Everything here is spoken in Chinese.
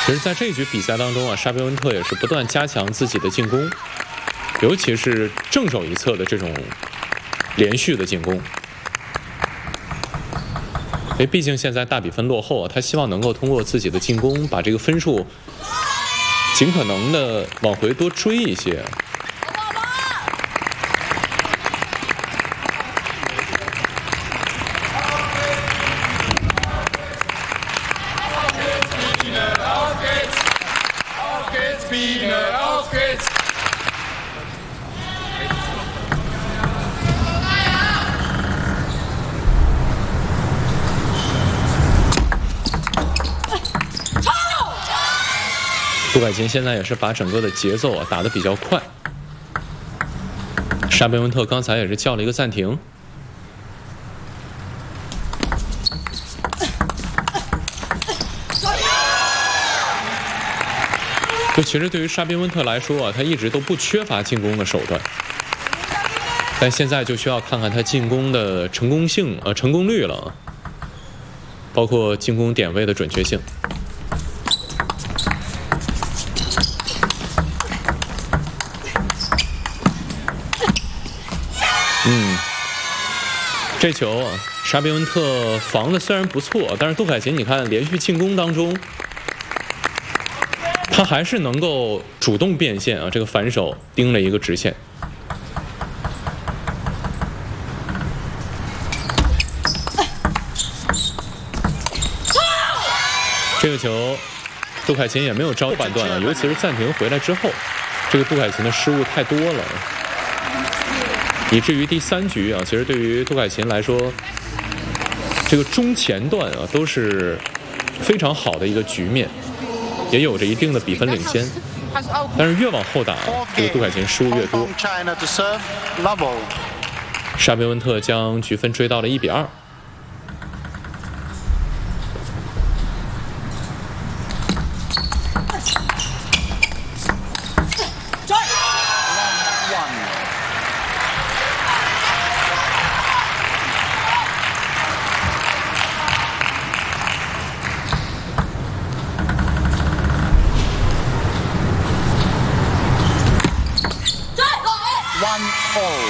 其实，在这一局比赛当中啊，沙贝温特也是不断加强自己的进攻，尤其是正手一侧的这种连续的进攻。因为毕竟现在大比分落后啊，他希望能够通过自己的进攻把这个分数尽可能的往回多追一些。杜凯琴现在也是把整个的节奏啊打得比较快。沙贝温特刚才也是叫了一个暂停。就其实对于沙贝温特来说啊，他一直都不缺乏进攻的手段，但现在就需要看看他进攻的成功率了，包括进攻点位的准确性。这球啊，沙贝温特防的虽然不错，但是杜凯琴你看连续进攻当中，他还是能够主动变现啊，这个反手盯了一个直线。这个球，杜凯琴也没有招半段啊，尤其是暂停回来之后，这个杜凯琴的失误太多了。以至于第3局啊，其实对于杜凯琴来说，这个中前段啊都是非常好的一个局面，也有着一定的比分领先。但是越往后打，这个杜凯琴失误越多。沙贝温特将局分追到了1-2。 1-all。